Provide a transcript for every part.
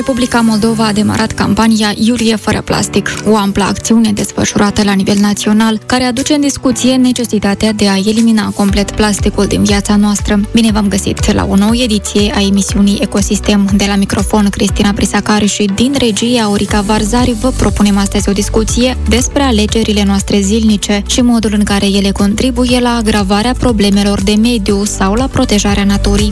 Republica Moldova a demarat campania Iulie fără plastic, o amplă acțiune desfășurată la nivel național, care aduce în discuție necesitatea de a elimina complet plasticul din viața noastră. Bine v-am găsit la o nouă ediție a emisiunii Ecosistem. De la microfon Cristina Prisacari și din regie Aurica Varzari vă propunem astăzi o discuție despre alegerile noastre zilnice și modul în care ele contribuie la agravarea problemelor de mediu sau la protejarea naturii.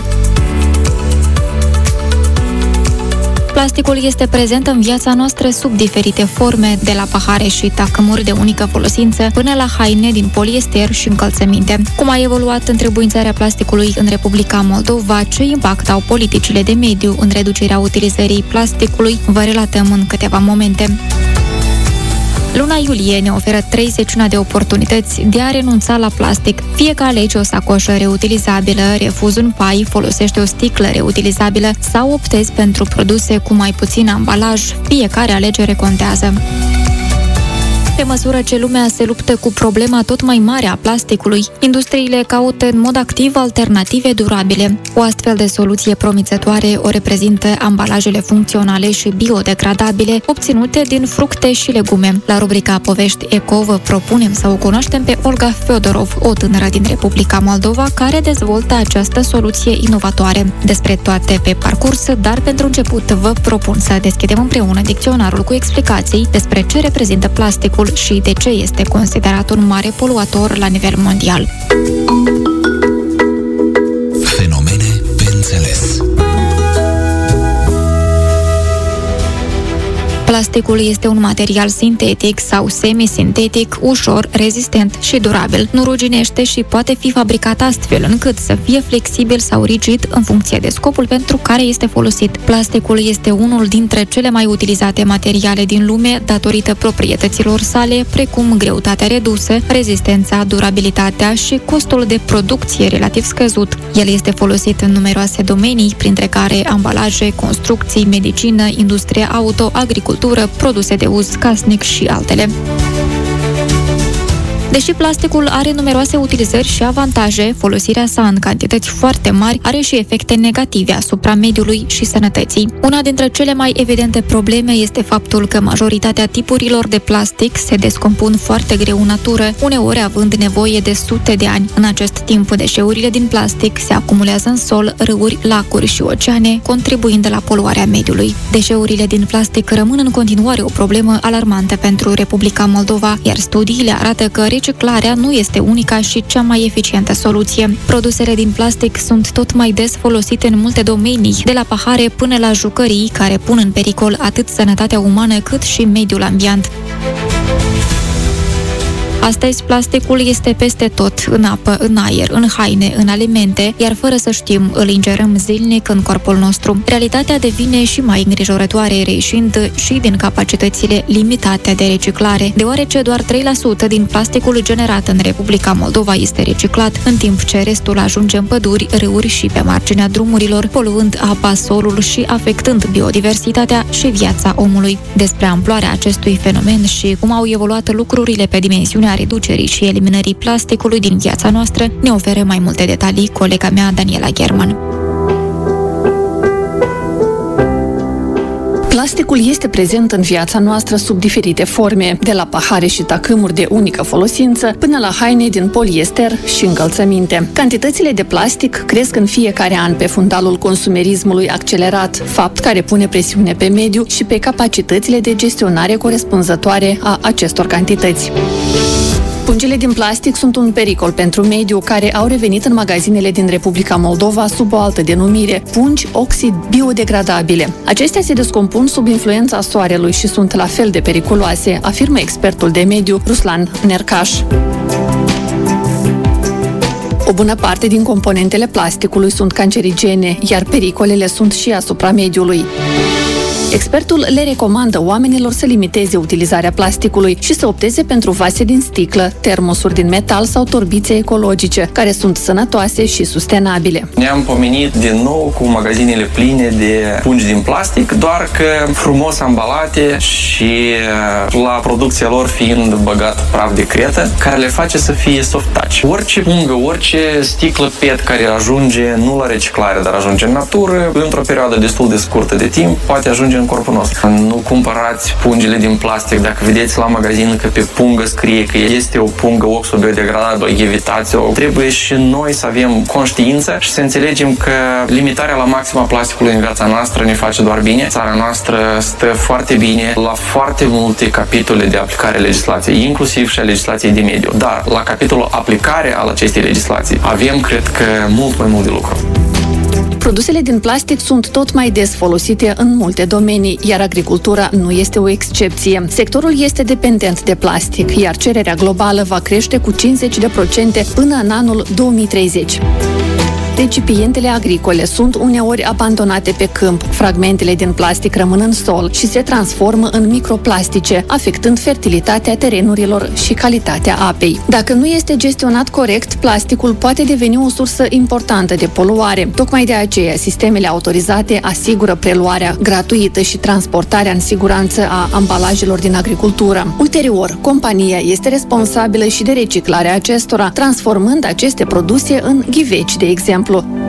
Plasticul este prezent în viața noastră sub diferite forme, de la pahare și tacâmuri de unică folosință până la haine din poliester și încălțăminte. Cum a evoluat întrebuințarea plasticului în Republica Moldova, ce impact au politicile de mediu în reducerea utilizării plasticului, vă relatăm în câteva momente. Luna iulie ne oferă 31 de oportunități de a renunța la plastic. Fie că alegi o sacoșă reutilizabilă, refuzi un pai, folosești o sticlă reutilizabilă sau optezi pentru produse cu mai puțin ambalaj, fiecare alegere contează. Pe măsură ce lumea se luptă cu problema tot mai mare a plasticului, industriile caută în mod activ alternative durabile. O astfel de soluție promițătoare o reprezintă ambalajele funcționale și biodegradabile obținute din fructe și legume. La rubrica Povești Eco vă propunem să o cunoaștem pe Olga Feodorov, o tânără din Republica Moldova care dezvoltă această soluție inovatoare. Despre toate pe parcurs, dar pentru început vă propun să deschidem împreună dicționarul cu explicații despre ce reprezintă plasticul și de ce este considerat un mare poluator la nivel mondial. Fenomene pe înțeles. Plasticul este un material sintetic sau semisintetic, ușor, rezistent și durabil. Nu ruginește și poate fi fabricat astfel încât să fie flexibil sau rigid în funcție de scopul pentru care este folosit. Plasticul este unul dintre cele mai utilizate materiale din lume datorită proprietăților sale, precum greutatea redusă, rezistența, durabilitatea și costul de producție relativ scăzut. El este folosit în numeroase domenii, printre care ambalaje, construcții, medicină, industrie auto, agricultură, produse de uz casnic și altele. Deși plasticul are numeroase utilizări și avantaje, folosirea sa în cantități foarte mari are și efecte negative asupra mediului și sănătății. Una dintre cele mai evidente probleme este faptul că majoritatea tipurilor de plastic se descompun foarte greu în natură, uneori având nevoie de sute de ani. În acest timp, deșeurile din plastic se acumulează în sol, râuri, lacuri și oceane, contribuind la poluarea mediului. Deșeurile din plastic rămân în continuare o problemă alarmantă pentru Republica Moldova, iar studiile arată că reciclarea nu este unica și cea mai eficientă soluție. Produsele din plastic sunt tot mai des folosite în multe domenii, de la pahare până la jucării, care pun în pericol atât sănătatea umană cât și mediul ambient. Astăzi, plasticul este peste tot, în apă, în aer, în haine, în alimente, iar fără să știm, îl ingerăm zilnic în corpul nostru. Realitatea devine și mai îngrijorătoare, reieșind și din capacitățile limitate de reciclare, deoarece doar 3% din plasticul generat în Republica Moldova este reciclat, în timp ce restul ajunge în păduri, râuri și pe marginea drumurilor, poluând apa, solul și afectând biodiversitatea și viața omului. Despre amploarea acestui fenomen și cum au evoluat lucrurile pe dimensiunea reducerii și eliminării plasticului din viața noastră, ne oferă mai multe detalii colega mea, Daniela German. Plasticul este prezent în viața noastră sub diferite forme, de la pahare și tacâmuri de unică folosință până la haine din poliester și încălțăminte. Cantitățile de plastic cresc în fiecare an pe fundalul consumerismului accelerat, fapt care pune presiune pe mediu și pe capacitățile de gestionare corespunzătoare a acestor cantități. Pungile din plastic sunt un pericol pentru mediu, care au revenit în magazinele din Republica Moldova sub o altă denumire, pungi oxid biodegradabile. Acestea se descompun sub influența soarelui și sunt la fel de periculoase, afirmă expertul de mediu Ruslan Nercaș. O bună parte din componentele plasticului sunt cancerigene, iar pericolele sunt și asupra mediului. Expertul le recomandă oamenilor să limiteze utilizarea plasticului și să opteze pentru vase din sticlă, termosuri din metal sau torbițe ecologice, care sunt sănătoase și sustenabile. Ne-am pomenit din nou cu magazinele pline de pungi din plastic, doar că frumos ambalate și la producția lor fiind băgat praf de cretă, care le face să fie soft touch. Orice pungă, orice sticlă PET care ajunge nu la reciclare, dar ajunge în natură, într-o perioadă destul de scurtă de timp, poate ajunge în corpul nostru. Nu cumpărați pungile din plastic. Dacă vedeți la magazin că pe pungă scrie că este o pungă oxo-biodegradabilă, evitați-o. Trebuie și noi să avem conștiință și să înțelegem că limitarea la maximă a plasticului în viața noastră ne face doar bine. Țara noastră stă foarte bine la foarte multe capitole de aplicare a legislației, inclusiv și a legislației de mediu. Dar la capitolul aplicare al acestei legislații avem, cred că, mult mai mult de lucru. Produsele din plastic sunt tot mai des folosite în multe domenii, iar agricultura nu este o excepție. Sectorul este dependent de plastic, iar cererea globală va crește cu 50% până în anul 2030. Recipientele agricole sunt uneori abandonate pe câmp, fragmentele din plastic rămân în sol și se transformă în microplastice, afectând fertilitatea terenurilor și calitatea apei. Dacă nu este gestionat corect, plasticul poate deveni o sursă importantă de poluare. Tocmai de aceea, sistemele autorizate asigură preluarea gratuită și transportarea în siguranță a ambalajelor din agricultură. Ulterior, compania este responsabilă și de reciclarea acestora, transformând aceste produse în ghiveci, de exemplu.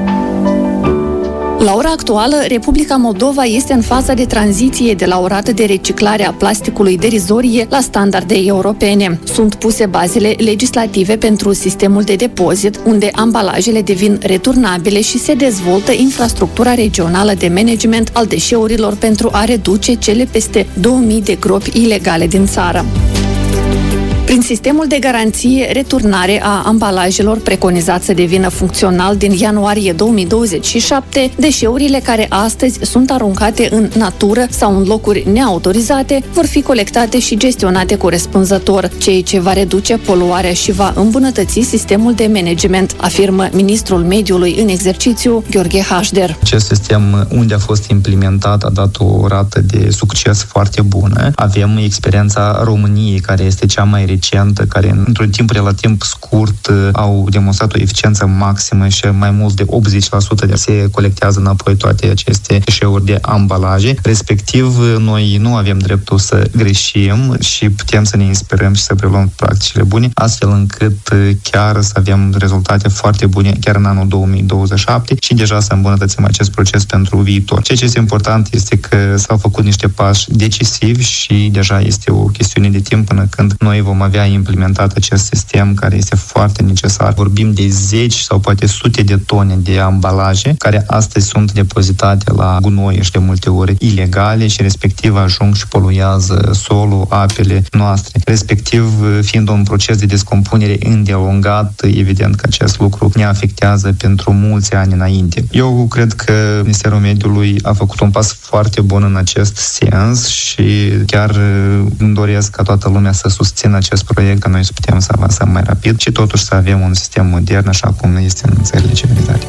La ora actuală, Republica Moldova este în faza de tranziție de la o rată de reciclare a plasticului derizorie la standarde europene. Sunt puse bazele legislative pentru sistemul de depozit, unde ambalajele devin returnabile și se dezvoltă infrastructura regională de management al deșeurilor pentru a reduce cele peste 2000 de gropi ilegale din țară. Prin sistemul de garanție returnare a ambalajelor preconizat să devină funcțional din ianuarie 2027, deșeurile care astăzi sunt aruncate în natură sau în locuri neautorizate vor fi colectate și gestionate corespunzător, ceea ce va reduce poluarea și va îmbunătăți sistemul de management, afirmă ministrul mediului în exercițiu, Gheorghe Hașder. Acest sistem, unde a fost implementat, a dat o rată de succes foarte bună. Avem experiența României, care este cea mai recentă, care într-un timp relativ scurt au demonstrat o eficiență maximă și mai mult de 80% de se colectează înapoi toate aceste deșeuri de ambalaje. Respectiv, noi nu avem dreptul să greșim și putem să ne inspirăm și să preluăm practicile bune, astfel încât chiar să avem rezultate foarte bune chiar în anul 2027 și deja să îmbunătățim acest proces pentru viitor. Ceea ce este important este că s-au făcut niște pași decisivi și deja este o chestiune de timp până când noi vom avea implementat acest sistem care este foarte necesar. Vorbim de zeci sau poate sute de tone de ambalaje care astăzi sunt depozitate la gunoi și de multe ori ilegale și respectiv ajung și poluează solul, apele noastre. Respectiv, fiind un proces de descompunere îndelungat, evident că acest lucru ne afectează pentru mulți ani înainte. Eu cred că Ministerul Mediului a făcut un pas foarte bun în acest sens și chiar îmi doresc ca toată lumea să susțină acest proiect, ca noi să putem să avansăm mai rapid și totuși să avem un sistem modern, așa cum este în țările civilizate.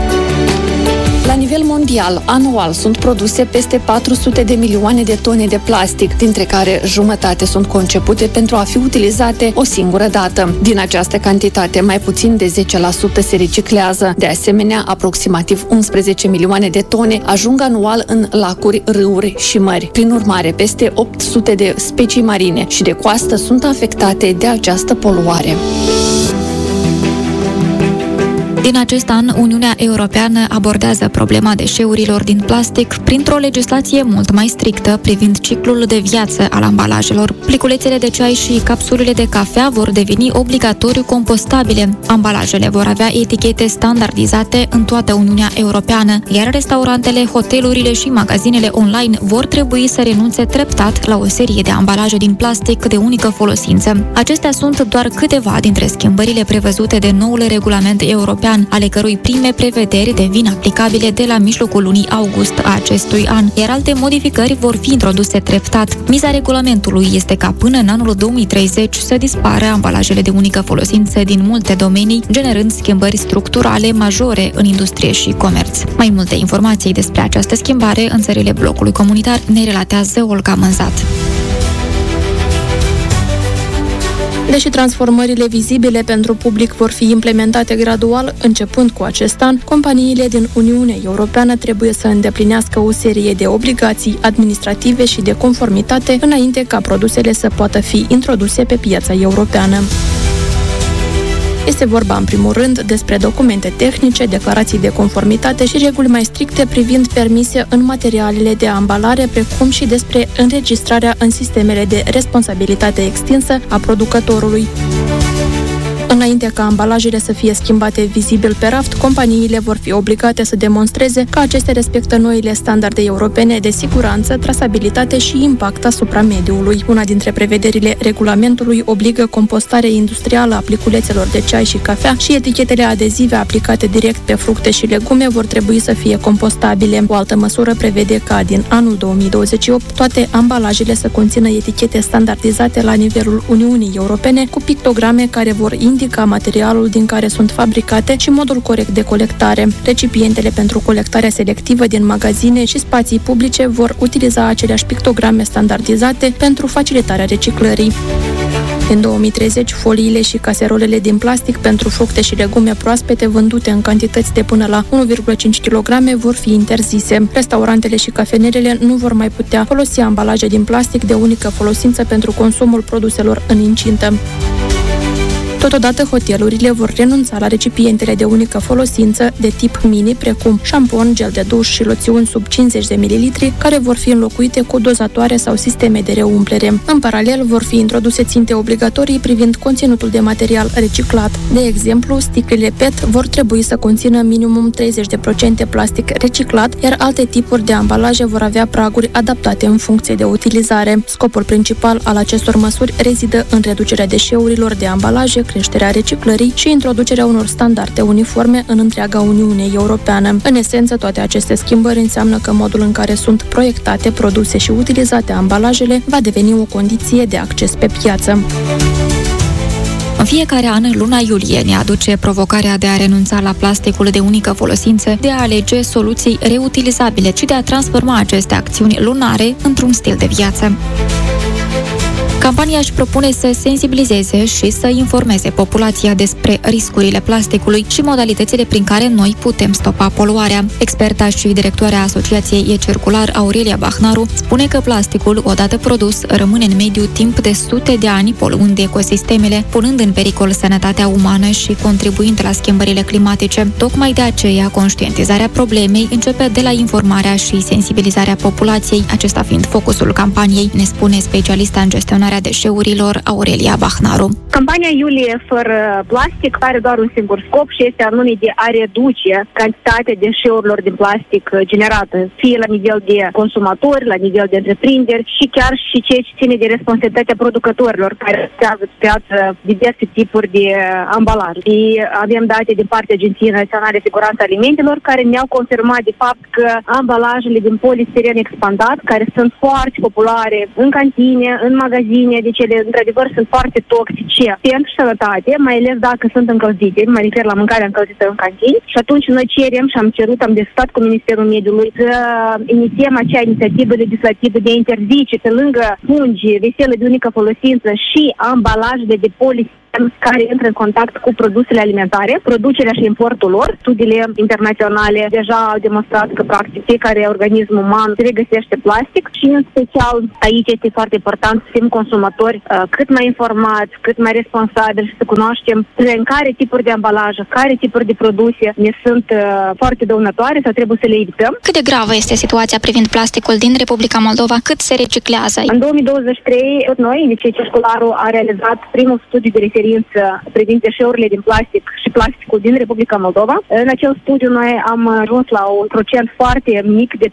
La nivel mondial, anual sunt produse peste 400 de milioane de tone de plastic, dintre care jumătate sunt concepute pentru a fi utilizate o singură dată. Din această cantitate, mai puțin de 10% se reciclează. De asemenea, aproximativ 11 milioane de tone ajung anual în lacuri, râuri și mări. Prin urmare, peste 800 de specii marine și de coastă sunt afectate de această poluare. Din acest an, Uniunea Europeană abordează problema deșeurilor din plastic printr-o legislație mult mai strictă privind ciclul de viață al ambalajelor. Pliculețele de ceai și capsulele de cafea vor deveni obligatoriu compostabile. Ambalajele vor avea etichete standardizate în toată Uniunea Europeană, iar restaurantele, hotelurile și magazinele online vor trebui să renunțe treptat la o serie de ambalaje din plastic de unică folosință. Acestea sunt doar câteva dintre schimbările prevăzute de noul regulament european, ale cărui prime prevederi devin aplicabile de la mijlocul lunii august a acestui an, iar alte modificări vor fi introduse treptat. Miza regulamentului este ca până în anul 2030 să dispară ambalajele de unică folosință din multe domenii, generând schimbări structurale majore în industrie și comerț. Mai multe informații despre această schimbare în țările blocului comunitar ne relatează Olga Mânzat. Deși transformările vizibile pentru public vor fi implementate gradual, începând cu acest an, companiile din Uniunea Europeană trebuie să îndeplinească o serie de obligații administrative și de conformitate înainte ca produsele să poată fi introduse pe piața europeană. Este vorba, în primul rând, despre documente tehnice, declarații de conformitate și reguli mai stricte privind permise în materialele de ambalare, precum și despre înregistrarea în sistemele de responsabilitate extinsă a producătorului. Înainte ca ambalajele să fie schimbate vizibil pe raft, companiile vor fi obligate să demonstreze că acestea respectă noile standarde europene de siguranță, trasabilitate și impact asupra mediului. Una dintre prevederile regulamentului obligă compostarea industrială a pliculețelor de ceai și cafea și etichetele adezive aplicate direct pe fructe și legume vor trebui să fie compostabile. O altă măsură prevede ca din anul 2028 toate ambalajele să conțină etichete standardizate la nivelul Uniunii Europene cu pictograme care vor indica materialul din care sunt fabricate și modul corect de colectare. Recipientele pentru colectarea selectivă din magazine și spații publice vor utiliza aceleași pictograme standardizate pentru facilitarea reciclării. În 2030, foliile și caserolele din plastic pentru fructe și legume proaspete vândute în cantități de până la 1,5 kg vor fi interzise. Restaurantele și cafenelele nu vor mai putea folosi ambalaje din plastic de unică folosință pentru consumul produselor în incintă. Totodată, hotelurile vor renunța la recipientele de unică folosință de tip mini, precum șampon, gel de duș și loțiuni sub 50 de ml, care vor fi înlocuite cu dozatoare sau sisteme de reumplere. În paralel, vor fi introduse ținte obligatorii privind conținutul de material reciclat. De exemplu, sticlele PET vor trebui să conțină minimum 30% plastic reciclat, iar alte tipuri de ambalaje vor avea praguri adaptate în funcție de utilizare. Scopul principal al acestor măsuri rezidă în reducerea deșeurilor de ambalaje, creșterea reciclării și introducerea unor standarde uniforme în întreaga Uniune Europeană. În esență, toate aceste schimbări înseamnă că modul în care sunt proiectate, produse și utilizate ambalajele va deveni o condiție de acces pe piață. În fiecare an, luna iulie ne aduce provocarea de a renunța la plasticul de unică folosință, de a alege soluții reutilizabile și de a transforma aceste acțiuni lunare într-un stil de viață. Campania își propune să sensibilizeze și să informeze populația despre riscurile plasticului și modalitățile prin care noi putem stopa poluarea. Experta și directoarea Asociației E-Circular, Aurelia Bahnaru, spune că plasticul, odată produs, rămâne în mediu timp de sute de ani, poluând ecosistemele, punând în pericol sănătatea umană și contribuind la schimbările climatice. Tocmai de aceea, conștientizarea problemei începe de la informarea și sensibilizarea populației, acesta fiind focusul campaniei, ne spune specialista în gestionarea deșeurilor Aurelia Bahnaru. Campania Iulie fără plastic are doar un singur scop și este anume de a reduce cantitatea deșeurilor din plastic generată, fie la nivel de consumatori, la nivel de întreprinderi și chiar și ceea ce ține de responsabilitatea producătorilor care creează pe piață diverse tipuri de ambalaje. Și avem date din partea Agenției Naționale de Siguranță Alimentelor care ne-au confirmat de fapt că ambalajele din polistiren expandat, care sunt foarte populare în cantine, în magazine, deci ele într-adevăr sunt foarte toxice pentru sănătate, mai ales dacă sunt încălzite, mă refer la mâncarea încălzită în cantini. Și atunci noi cerem și am discutat cu Ministerul Mediului să inițiem acea inițiativă legislativă de a interzice pe lângă pungi, vesele de unică folosință și ambalajele de polistiren care intră în contact cu produsele alimentare, producerea și importul lor. Studiile internaționale deja au demonstrat că practic fiecare organism uman regăsește plastic și în special aici este foarte important să fim consumatori cât mai informați, cât mai responsabili și să cunoaștem în care tipuri de ambalaje, care tipuri de produse ne sunt foarte dăunătoare sau trebuie să le evităm. Cât de gravă este situația privind plasticul din Republica Moldova? Cât se reciclează? În 2023, noi, E-Circularul, a realizat primul studiu de referință privind deșeurile din plastic și plasticul din Republica Moldova. În acel studiu noi am ajuns la un procent foarte mic de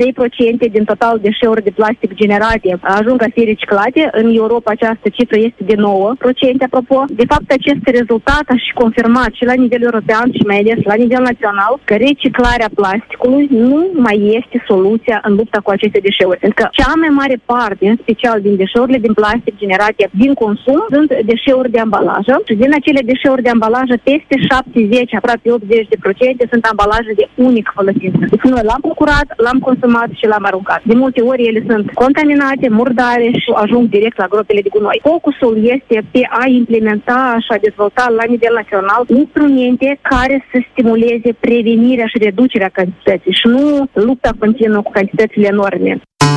3% din totalul deșeuri de plastic generate ajung a fi reciclate. În Europa această cifră este de 9%, apropo. De fapt, acest rezultat a și confirmat și la nivel european și mai ales la nivel național că reciclarea plasticului nu mai este soluția în lupta cu aceste deșeuri. Pentru că cea mai mare parte, în special din deșeurile din plastic generate din consum, sunt deșeuri de ambalaj. Și din acele deșeuri de ambalajă, peste 70, aproape 80% sunt ambalaje de unică folosință. Deci noi l-am procurat, l-am consumat și l-am aruncat. De multe ori ele sunt contaminate, murdare și ajung direct la gropile de gunoi. Focusul este pe a implementa și a dezvolta la nivel național instrumente care să stimuleze prevenirea și reducerea cantității și nu lupta continuă cu cantitățile enorme.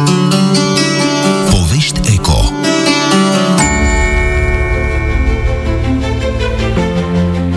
Povești Eco.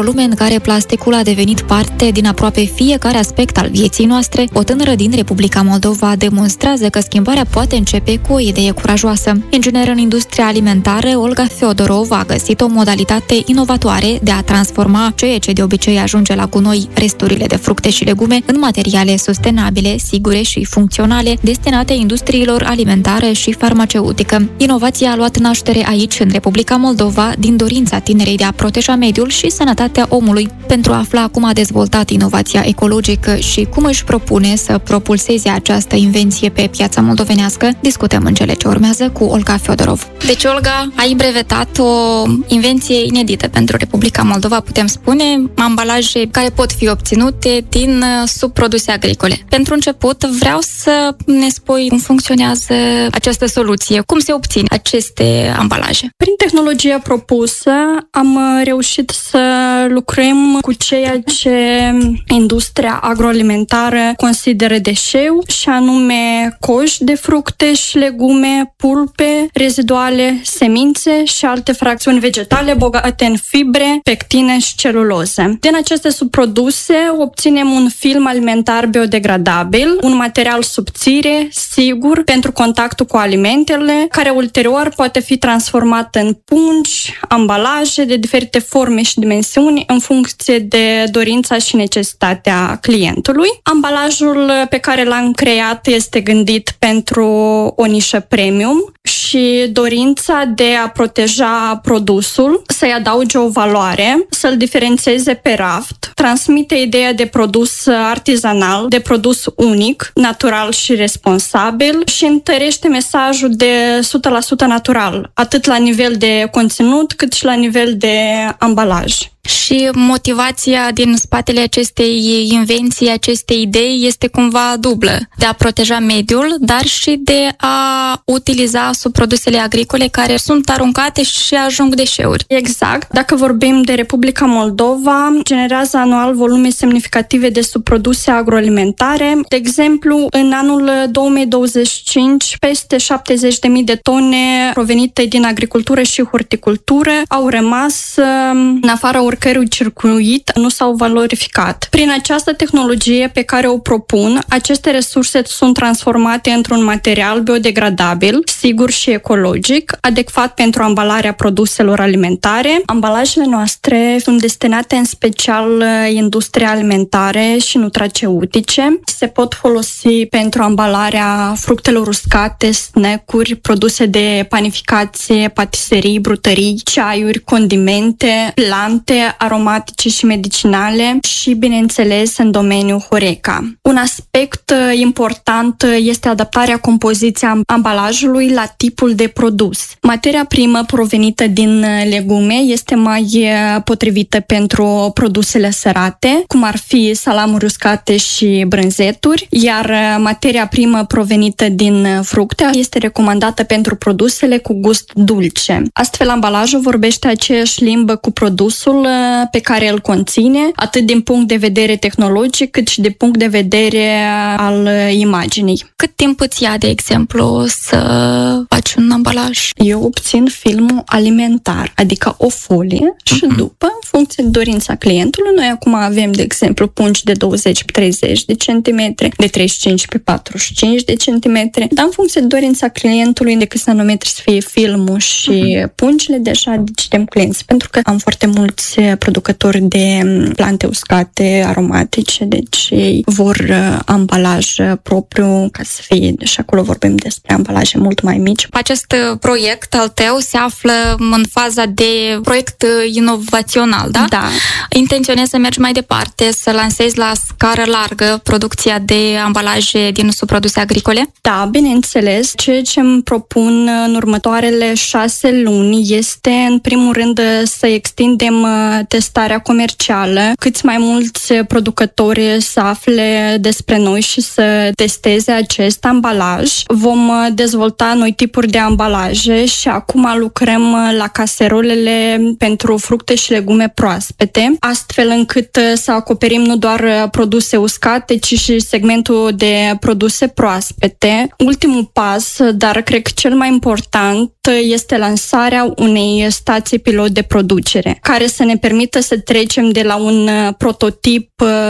lume în care plasticul a devenit parte din aproape fiecare aspect al vieții noastre, o tânără din Republica Moldova demonstrează că schimbarea poate începe cu o idee curajoasă. Inginer în industria alimentară, Olga Feodorov a găsit o modalitate inovatoare de a transforma ceea ce de obicei ajunge la gunoi, resturile de fructe și legume, în materiale sustenabile, sigure și funcționale, destinate industriilor alimentare și farmaceutică. Inovația a luat naștere aici, în Republica Moldova, din dorința tinerei de a proteja mediul și sănătatea omului. Pentru a afla cum a dezvoltat inovația ecologică și cum își propune să propulseze această invenție pe piața moldovenească, discutăm în cele ce urmează cu Olga Feodorov. Deci, Olga, ai brevetat o invenție inedită pentru Republica Moldova, putem spune, ambalaje care pot fi obținute din subproduse agricole. Pentru început, vreau să ne spui cum funcționează această soluție, cum se obțin aceste ambalaje. Prin tehnologia propusă am reușit să lucrăm cu ceea ce industria agroalimentară consideră deșeu, și anume coși de fructe și legume, pulpe reziduale, semințe și alte fracțiuni vegetale bogate în fibre, pectine și celuloză. Din aceste subproduse obținem un film alimentar biodegradabil, un material subțire, sigur pentru contactul cu alimentele, care ulterior poate fi transformat în pungi, ambalaje de diferite forme și dimensiuni în funcție de dorința și necesitatea clientului. Ambalajul pe care l-am creat este gândit pentru o nișă premium și dorința de a proteja produsul, să-i adauge o valoare, să-l diferențieze pe raft, transmite ideea de produs artizanal, de produs unic, natural și responsabil și întărește mesajul de 100% natural, atât la nivel de conținut cât și la nivel de ambalaj. Și motivația din spatele acestei invenții, acestei idei, este cumva dublă. De a proteja mediul, dar și de a utiliza subprodusele agricole care sunt aruncate și ajung deșeuri. Exact. Dacă vorbim de Republica Moldova, generează anual volume semnificative de subproduse agroalimentare. De exemplu, în anul 2025, peste 70.000 de tone provenite din agricultură și horticultură au rămas în afara oricărui circuit, nu s-au valorificat. Prin această tehnologie pe care o propun, aceste resurse sunt transformate într-un material biodegradabil, sigur și ecologic, adecvat pentru ambalarea produselor alimentare. Ambalajele noastre sunt destinate în special industriei alimentare și nutraceutice. Se pot folosi pentru ambalarea fructelor uscate, snack-uri, produse de panificație, patiserii, brutării, ceaiuri, condimente, plante, aromatice și medicinale și, bineînțeles, în domeniul Horeca. Un aspect important este adaptarea compoziției ambalajului la tipul de produs. Materia primă provenită din legume este mai potrivită pentru produsele sărate, cum ar fi salamuri uscate și brânzeturi, iar materia primă provenită din fructe este recomandată pentru produsele cu gust dulce. Astfel, ambalajul vorbește aceeași limbă cu produsul pe care îl conține, atât din punct de vedere tehnologic, cât și din punct de vedere al imaginii. Cât timp îți ia, de exemplu, să faci un ambalaj? Eu obțin filmul alimentar, adică o folie și după, în funcție de dorința clientului, noi acum avem, de exemplu, pungi de 20 pe 30 de centimetri, de 35 pe 45 de centimetri, dar în funcție de dorința clientului, de câți nanometri să fie filmul și pungile, deja decidem clienți, pentru că am foarte mulți producători de plante uscate, aromatice, deci ei vor ambalaj propriu ca să fie, și acolo vorbim despre ambalaje mult mai mici. Acest proiect al tău se află în faza de proiect inovațional, da? Da. Intenționezi să mergi mai departe, să lansezi la scară largă producția de ambalaje din subproduse agricole? Da, bineînțeles. Ceea ce îmi propun în următoarele 6 luni este, în primul rând, să extindem testarea comercială, câți mai mulți producători să afle despre noi și să testeze acest acest ambalaj. Vom dezvolta noi tipuri de ambalaje și acum lucrăm la caserolele pentru fructe și legume proaspete, astfel încât să acoperim nu doar produse uscate, ci și segmentul de produse proaspete. Ultimul pas, dar cred că cel mai important, este lansarea unei stații pilot de producere, care să ne permită să trecem de la un prototip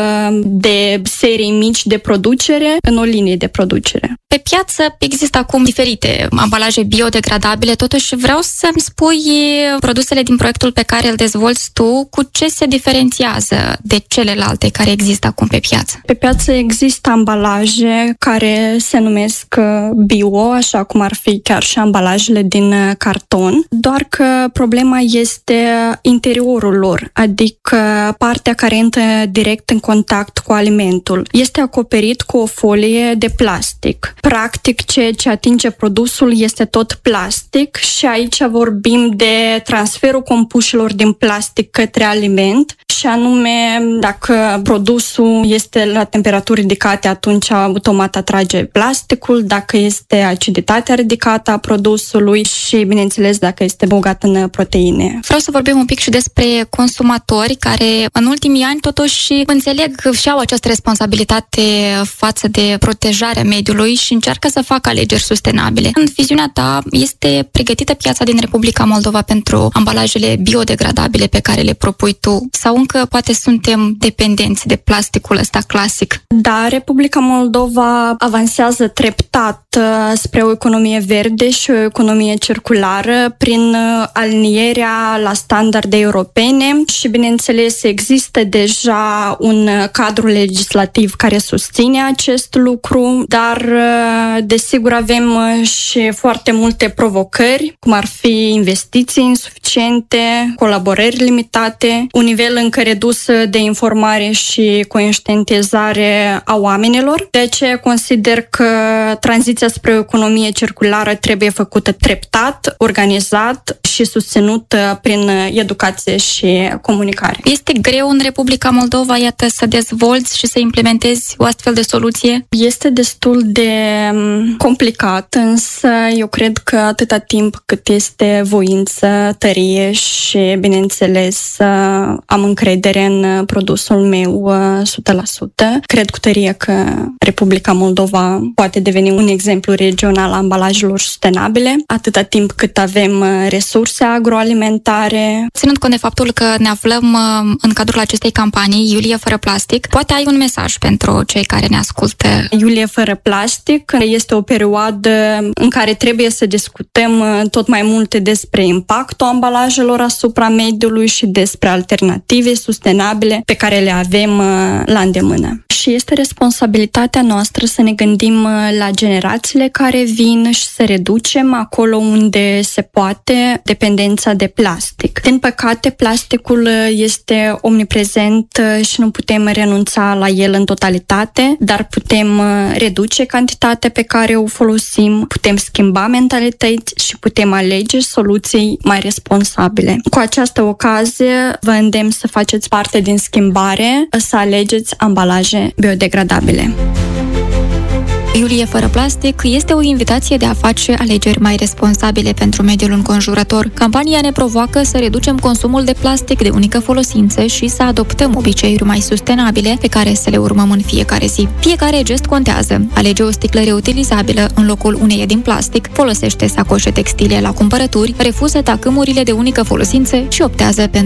de serii mici de producere în o linie de producere. Pe piață există acum diferite ambalaje biodegradabile, totuși vreau să-mi spui produsele din proiectul pe care îl dezvolți tu, cu ce se diferențiază de celelalte care există acum pe piață? Pe piață există ambalaje care se numesc bio, așa cum ar fi chiar și ambalajele din carton, doar că problema este interiorul lor, adică partea care intră direct în contact cu alimentul. Este acoperit cu o folie de plastic. Practic, ceea ce atinge produsul este tot plastic și aici vorbim de transferul compușilor din plastic către aliment și anume, dacă produsul este la temperaturi ridicate, atunci automat atrage plasticul, dacă este aciditatea ridicată a produsului și, bineînțeles, dacă este bogat în proteine. Vreau să vorbim un pic și despre consumatori care în ultimii ani totuși înțeleg și au această responsabilitate față de protejarea mediului și încearcă să facă alegeri sustenabile. În viziunea ta, este pregătită piața din Republica Moldova pentru ambalajele biodegradabile pe care le propui tu? Sau încă poate suntem dependenți de plasticul ăsta clasic? Da, Republica Moldova avansează treptat spre o economie verde și o economie circulară prin alinierea la standarde europene și, bineînțeles, există deja un cadru legislativ care susține acest lucru, dar desigur avem și foarte multe provocări, cum ar fi investiții insuficiente, colaborări limitate, un nivel încă redus de informare și conștientizare a oamenilor. De aceea consider că tranziția spre o economie circulară trebuie făcută treptat, organizat și susținută prin educație și comunicare. Este greu în Republica Moldova, iată, să dezvolți și să implementezi o astfel de soluție? Este destul de complicat, însă eu cred că atâta timp cât este voință, tărie și, bineînțeles, am încredere în produsul meu 100%. Cred cu tărie că Republica Moldova poate deveni un exemplu regional al ambalajelor sustenabile, atâta timp cât avem resurse agroalimentare. Ținând cont de faptul că ne aflăm în cadrul acestei campanii, Iulie fără plastic, poate ai un mesaj pentru cei care ne ascultă? Iulie fără plastic este o perioadă în care trebuie să discutăm tot mai multe despre impactul ambalajelor asupra mediului și despre alternative sustenabile pe care le avem la îndemână. Și este responsabilitatea noastră să ne gândim la generațiile care vin și să reducem acolo unde se poate dependența de plastic. Din păcate, plasticul este omniprezent și nu putem renunța la el în totalitate, dar putem reduce cantitatea pe care o folosim, putem schimba mentalități și putem alege soluții mai responsabile. Cu această ocazie, vă îndemn să faceți parte din schimbare, să alegeți ambalaje biodegradabile. Iulie fără plastic este o invitație de a face alegeri mai responsabile pentru mediul înconjurător. Campania ne provoacă să reducem consumul de plastic de unică folosință și să adoptăm obiceiuri mai sustenabile pe care să le urmăm în fiecare zi. Fiecare gest contează. Alege o sticlă reutilizabilă în locul uneia din plastic, folosește sacoșe textile la cumpărături, refuză tacâmurile de unică folosință și optează pentru